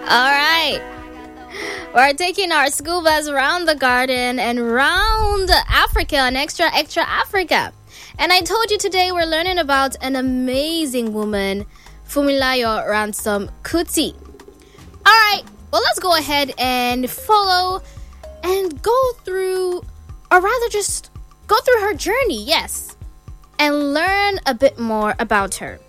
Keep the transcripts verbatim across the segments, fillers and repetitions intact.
All right. We're taking our school bus around the garden and round Africa and extra, extra Africa. And I told you today we're learning about an amazing woman, Funmilayo Ransome Kuti. All right. Well, let's go ahead and follow and go through, or rather just go through her journey, yes, and learn a bit more about her.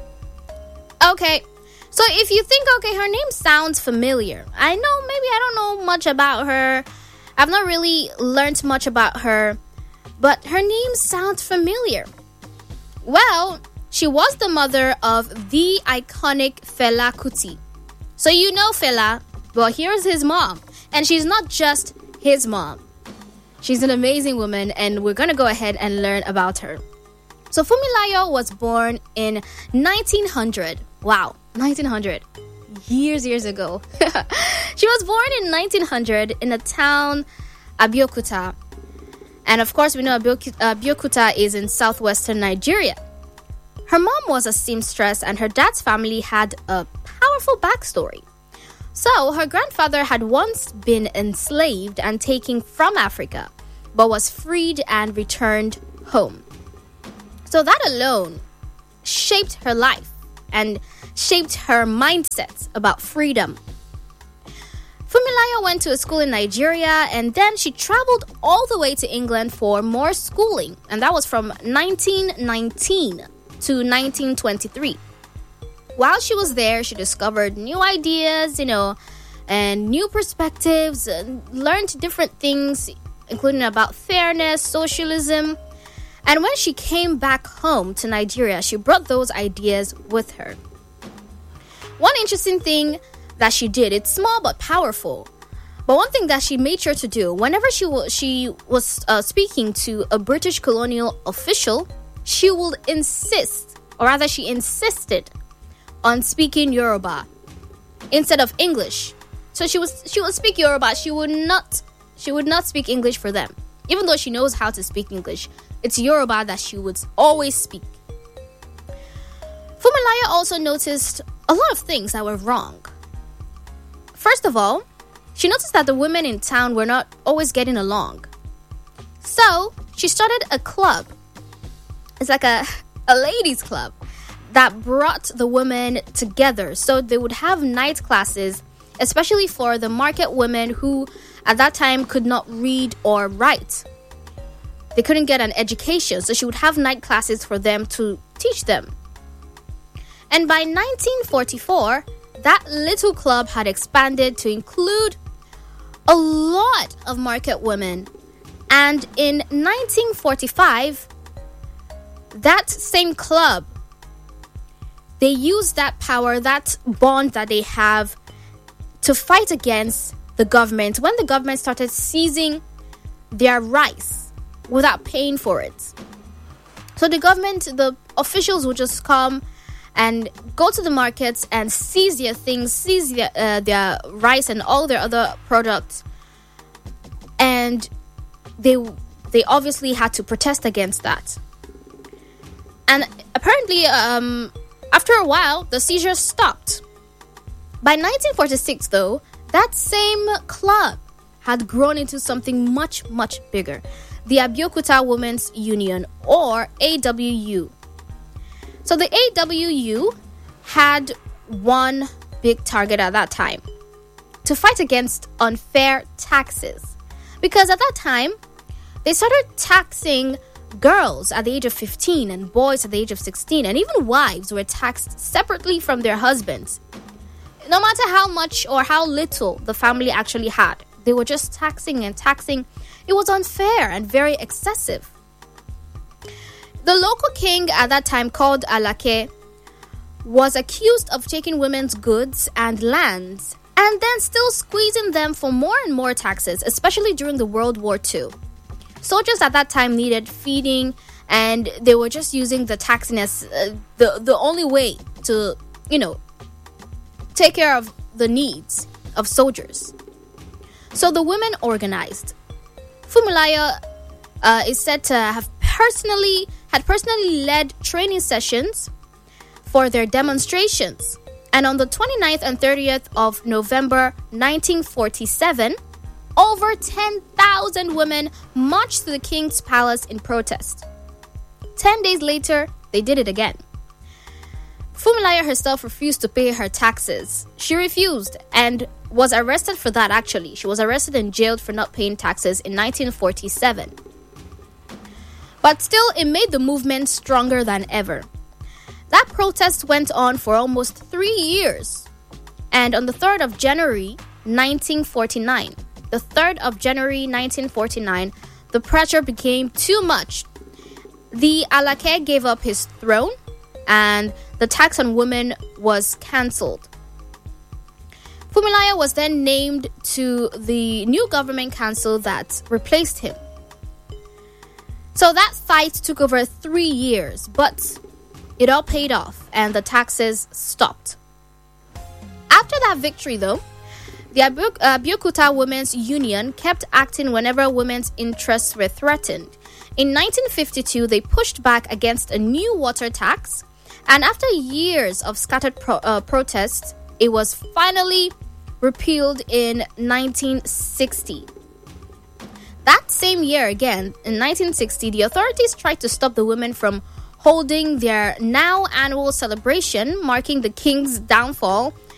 Okay. So if you think, okay, her name sounds familiar. I know maybe I don't know much about her. I've not really learned much about her, but her name sounds familiar. Well, she was the mother of the iconic Fela Kuti. So you know Fela, well, here's his mom. And she's not just his mom. She's an amazing woman, and we're going to go ahead and learn about her. So Funmilayo was born in nineteen hundred. Wow. nineteen hundred. Years, years ago. She was born in nineteen hundred in a town, Abeokuta. And of course, we know Abeokuta is in southwestern Nigeria. Her mom was a seamstress, and her dad's family had a powerful backstory. So, her grandfather had once been enslaved and taken from Africa, but was freed and returned home. So that alone shaped her life and shaped her mindset about freedom. Funmilayo went to a school in Nigeria, and then she traveled all the way to England for more schooling, and that was from nineteen nineteen to nineteen twenty-three. While she was there, she discovered new ideas, you know, and new perspectives, and learned different things, including about fairness, socialism. And when she came back home to Nigeria, she brought those ideas with her. One interesting thing that she did, it's small but powerful, but one thing that she made sure to do, whenever she, w- she was uh, speaking to a British colonial official, she would insist, or rather she insisted, on speaking Yoruba instead of English. So she was she would speak Yoruba. She would not she would not speak English for them. Even though she knows how to speak English, it's Yoruba that she would always speak. Funmilayo also noticed a lot of things that were wrong. First of all, she noticed that the women in town were not always getting along. So she started a club. It's like a, a ladies' club that brought the women together. So they would have night classes, especially for the market women who at that time could not read or write. They couldn't get an education, so she would have night classes for them to teach them. And by nineteen forty-four, that little club had expanded to include a lot of market women. And in nineteen forty-five, that same club, they used that power, that bond that they have, to fight against the government when the government started seizing their rice without paying for it. So the government, the officials would just come and go to the markets and seize their things, seize their, uh, their rice and all their other products. And they they obviously had to protest against that. And apparently, um, after a while, the seizures stopped. By nineteen forty-six, though, that same club had grown into something much, much bigger. The Abeokuta Women's Union, or A W U. So the A W U had one big target at that time: to fight against unfair taxes. Because at that time, they started taxing girls at the age of fifteen and boys at the age of sixteen, and even wives were taxed separately from their husbands. No matter how much or how little the family actually had, they were just taxing and taxing. It was unfair and very excessive. The local king at that time, called Alake, was accused of taking women's goods and lands and then still squeezing them for more and more taxes, especially during the World War Two. Soldiers at that time needed feeding, and they were just using the taxing as uh, the, the only way to, you know, take care of the needs of soldiers. So the women organized. Funmilayo uh, is said to have personally had personally led training sessions for their demonstrations. And on the twenty-ninth and thirtieth of November nineteen forty-seven, over ten thousand women marched to the king's palace in protest. Ten days later, they did it again. Funmilayo herself refused to pay her taxes. She refused and was arrested for that actually. She was arrested and jailed for not paying taxes in nineteen forty-seven. But still, it made the movement stronger than ever. That protest went on for almost three years. And on the third of January nineteen forty-nine, the third of January nineteen forty-nine, the pressure became too much. The Alake gave up his throne and the tax on women was cancelled. Funmilayo was then named to the new government council that replaced him. So that fight took over three years, but it all paid off and the taxes stopped. After that victory, though, the Abu- Abeokuta Women's Union kept acting whenever women's interests were threatened. In nineteen fifty-two, they pushed back against a new water tax, and after years of scattered pro- uh, protests, it was finally repealed in nineteen sixty. That same year again, in nineteen sixty, the authorities tried to stop the women from holding their now annual celebration marking the king's downfall